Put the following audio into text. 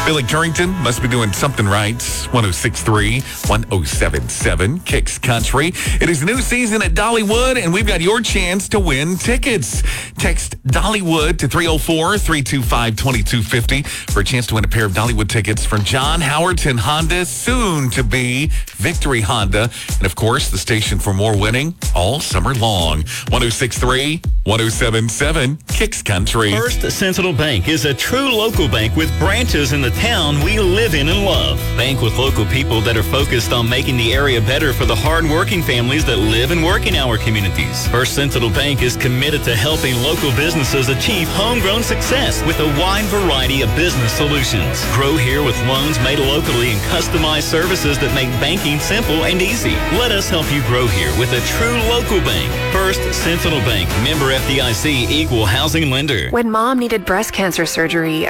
Billy Currington must be doing something right. 106.3, 107.7, Kicks Country. It is a new season at Dollywood, and we've got your chance to win tickets. Text Dollywood to 304-325-2250 for a chance to win a pair of Dollywood tickets from John Howerton Honda, soon to be Victory Honda. And of course, the station for more winning all summer long. 106.3, 107.7, Kicks Country. First Sentinel Bank is a true local bank with branches in the town we live in and love. Bank with local people that are focused on making the area better for the hard-working families that live and work in our communities. First Sentinel Bank is committed to helping local businesses achieve homegrown success with a wide variety of business solutions. Grow here with loans made locally and customized services that make banking simple and easy. Let us help you grow here with a true local bank. First Sentinel Bank, member FDIC, equal housing lender. When Mom needed breast cancer surgery,